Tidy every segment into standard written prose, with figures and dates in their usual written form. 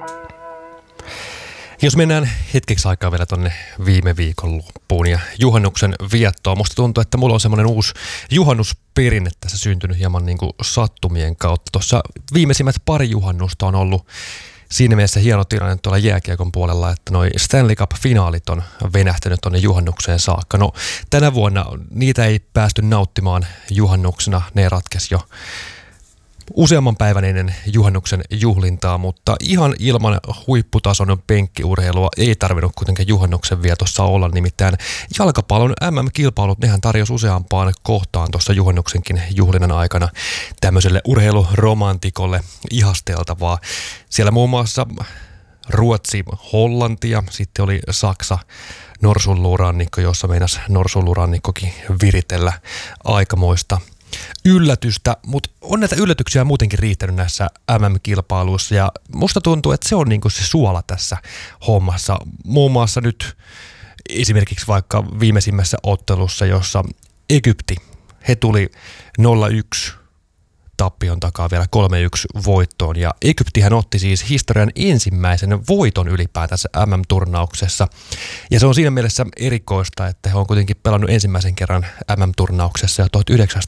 Jos mennään hetkeksi aikaa vielä tonne viime viikon loppuun ja juhannuksen viettoon. Musta tuntuu, että mulla on semmoinen uusi juhannusperinne tässä syntynyt hieman niin kuin sattumien kautta. Tuossa viimeisimmät pari juhannusta on ollut siinä mielessä hieno tilanne tuolla jääkiekon puolella, että noi Stanley Cup-finaalit on venähtänyt tonne juhannukseen saakka. No tänä vuonna niitä ei päästy nauttimaan juhannuksena, ne ratkesi jo useamman päivän ennen juhannuksen juhlintaa, mutta ihan ilman huipputason penkkiurheilua ei tarvinnut kuitenkaan juhannuksen vietossa olla, nimittäin jalkapallon MM-kilpailut, nehän tarjosi useampaan kohtaan tuossa juhannuksenkin juhlinnan aikana tämmöiselle urheiluromantikolle ihasteltavaa. Siellä muun muassa Ruotsi, Hollanti ja sitten oli Saksa, norsunluurannikko, jossa meinasi norsunluurannikkokin viritellä aikamoista yllätystä, mutta on näitä yllätyksiä muutenkin riittänyt näissä MM-kilpailuissa ja musta tuntuu, että se on niinku se suola tässä hommassa. Muun muassa nyt esimerkiksi vaikka viimeisimmässä ottelussa, jossa Egypti, he tuli 0-1 tappion takaa vielä 3-1 voittoon ja Egyptihän otti siis historian ensimmäisen voiton ylipäätänsä MM-turnauksessa ja se on siinä mielessä erikoista, että he on kuitenkin pelannut ensimmäisen kerran MM-turnauksessa jo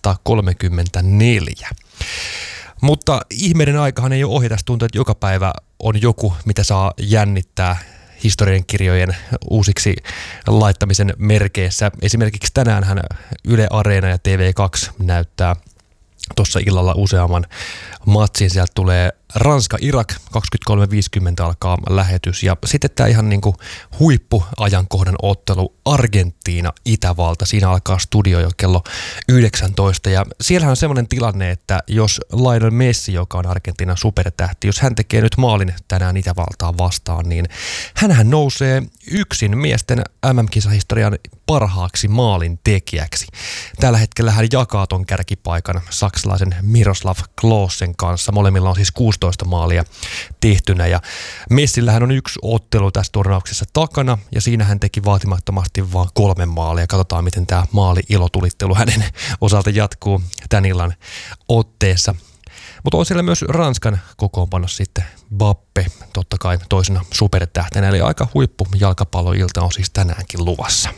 1934. Mutta ihmeiden aikahan ei ole ohi, tässä tuntuu, että joka päivä on joku, mitä saa jännittää historiankirjojen uusiksi laittamisen merkeissä. Esimerkiksi tänäänhän Yle Areena ja TV2 näyttää tuossa illalla useamman matsin. Sieltä tulee Ranska-Irak, 23.50 alkaa lähetys. Ja sitten tämä ihan niin kuin huippuajankohdan ottelu Argentiina-Itävalta. Siinä alkaa studio jo kello 19. Ja siellähän on semmoinen tilanne, että jos Lionel Messi, joka on Argentiinan supertähti, jos hän tekee nyt maalin tänään Itävaltaa vastaan, niin hänhän nousee yksin miesten MM-kisahistorian parhaaksi maalin tekijäksi. Tällä hetkellä hän jakaa ton kärkipaikan saksalaisen Miroslav Klosen kanssa. Molemmilla on siis 16 maalia tehtynä ja Messillähän on yksi ottelu tässä turnauksessa takana ja siinä hän teki vaatimattomasti vain 3 maalia. Katsotaan, miten tämä maali-ilotulittelu hänen osalta jatkuu tän illan otteessa. Mutta on siellä myös Ranskan kokoonpanossa sitten Mbappé, totta kai toisena supertähtenä, eli aika huippu jalkapalloilta on siis tänäänkin luvassa.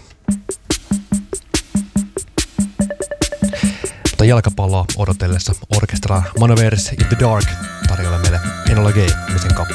Mutta jalkapalloa odotellessa orkestra Manovers in the Dark tarjolla meille Enola Gay-nimisen kappale.